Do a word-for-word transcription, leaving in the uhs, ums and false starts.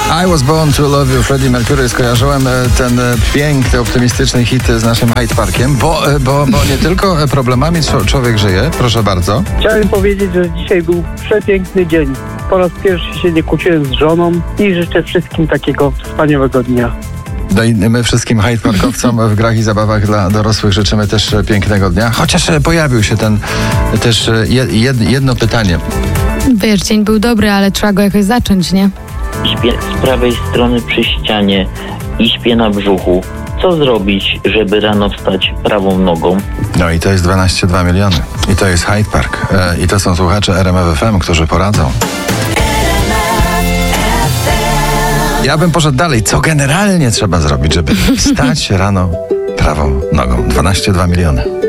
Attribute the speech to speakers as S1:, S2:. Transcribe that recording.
S1: I Was Born to Love You, Freddie Mercury. Skojarzyłem ten piękny, optymistyczny hit z naszym Hyde Parkiem, bo, bo, bo nie tylko problemami człowiek żyje, proszę bardzo.
S2: Chciałem powiedzieć, że dzisiaj był przepiękny dzień. Po raz pierwszy się nie kłóciłem z żoną i życzę wszystkim takiego wspaniałego dnia.
S1: No i my wszystkim Hyde Parkowcom w grach i zabawach dla dorosłych życzymy też pięknego dnia. Chociaż pojawił się ten też jedno pytanie.
S3: Wiesz, dzień był dobry, ale trzeba go jakoś zacząć, nie?
S4: Śpię z prawej strony przy ścianie i śpię na brzuchu. Co zrobić, żeby rano wstać prawą nogą?
S1: No i to jest dwanaście przecinek dwa miliony. I to jest Hyde Park. E, I to są słuchacze R M F F M, którzy poradzą. Ja bym poszedł dalej. Co generalnie trzeba zrobić, żeby wstać rano prawą nogą? dwanaście przecinek dwa miliony.